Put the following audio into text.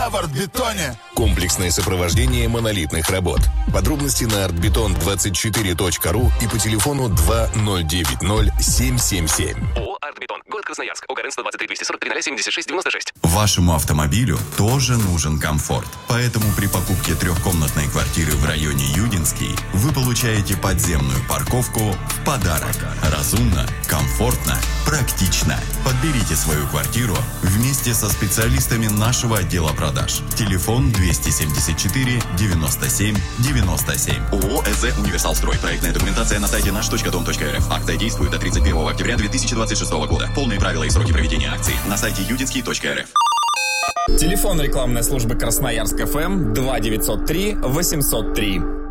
в Артбетоне. Комплексное сопровождение монолитных работ. Подробности на artbeton24.ru и по телефону 2090-777. ООО «Артбетон». Город Красноярск. ОГРН 123 243 76 96. Вашему автомобилю тоже нужен комфорт. Поэтому при покупке трехкомнатной квартиры в районе Юдинский вы получаете подземную парковку в подарок. Разумно, комфортно, практично. Подберите свою квартиру вместе со специалистами нашего отдела продаж. Телефон 274 97 97. ООО «СЗ Универсалстрой». Проектная документация на сайте наш.дом.рф. Акция действует до 31 октября 2026 года. Полные правила и сроки проведения акции на сайте юдинский.рф. Телефон рекламной службы Красноярск ФМ 2903 803.